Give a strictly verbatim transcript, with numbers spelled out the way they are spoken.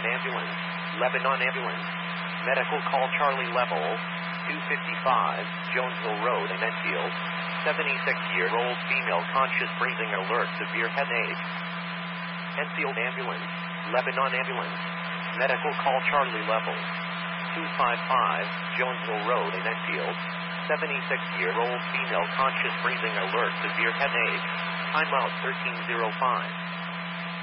ambulance, Lebanon ambulance. Medical call Charlie level two fifty-five, Jonesville Road in Enfield. seventy-six-year-old female conscious breathing alert, severe headache. Enfield ambulance, Lebanon ambulance. Medical call Charlie level two fifty-five, Jonesville Road in Enfield. seventy-six-year-old female conscious breathing alert, severe headache. Timeout thirteen oh five.